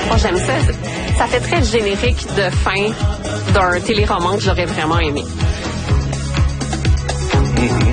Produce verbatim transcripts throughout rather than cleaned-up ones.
Moi, j'aime ça. Ça fait très générique de fin d'un téléroman que j'aurais vraiment aimé. Mm-hmm.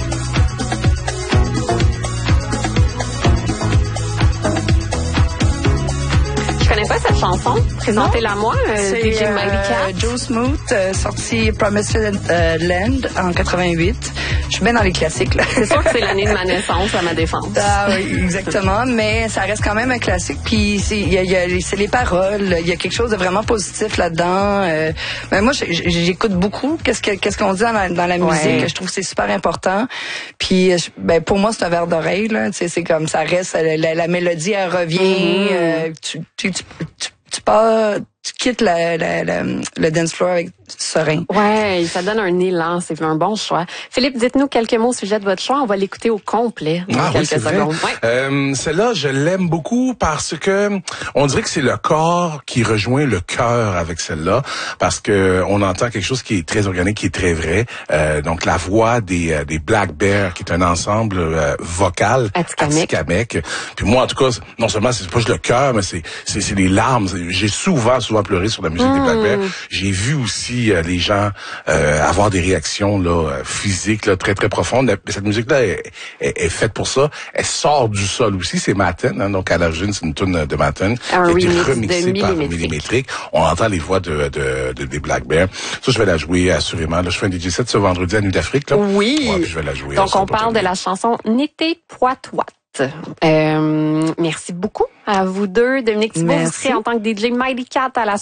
Je connais pas cette chanson. Présentez-la moi, euh, D J C'est Mighty Cat. euh, Joe Smoot, euh, sorti Promised euh, Land en quatre-vingt-huit. Je suis bien dans les classiques, là. C'est sûr que c'est l'année de ma naissance à ma défense. Ah oui, exactement, mais ça reste quand même un classique. Puis c'est, y a, y a, c'est les paroles, il y a quelque chose de vraiment positif là-dedans. Euh, ben moi, j'écoute beaucoup qu'est-ce, que, qu'est-ce qu'on dit dans la, dans la musique. Ouais. Je trouve que c'est super important. Puis ben pour moi, c'est un verre d'oreille. Là. C'est, c'est comme ça reste, la, la, la mélodie, elle revient. Mm-hmm. Euh, tu, tu, tu, tu, tu pars... Tu quittes la, la, la, le dance floor avec serein. Ouais, ça donne un élan, c'est un bon choix. Philippe, dites-nous quelques mots au sujet de votre choix. On va l'écouter au complet dans ah, quelques oui, secondes. Ouais. Euh, celle-là, je l'aime beaucoup parce que on dirait que c'est le corps qui rejoint le cœur avec celle-là, parce que on entend quelque chose qui est très organique, qui est très vrai. Euh, donc la voix des euh, des Black Bear, qui est un ensemble euh, vocal atikamekw. Puis moi, en tout cas, non seulement c'est pas juste le cœur, mais c'est c'est, c'est les larmes. J'ai souvent souvent pleuré sur la musique mmh. des Black Bear. J'ai vu aussi euh, les gens euh, avoir des réactions là physiques là très très profondes. Cette musique là est, est, est faite pour ça. Elle sort du sol aussi. C'est Matten, hein, donc à l'origine c'est une tune de Matten qui a été remixée par Millimétrique. On entend les voix de, de, de des Black Bear. Ça je vais la jouer assurément. Là, je fais un D J set ce vendredi à Nuit d'Afrique. Là. Oui. Ouais, je vais la jouer. Donc on parle de la chanson N'était Poitoit. Euh, merci beaucoup à vous deux. Dominique Thibault, vous serez en tant que D J Mighty Cat à la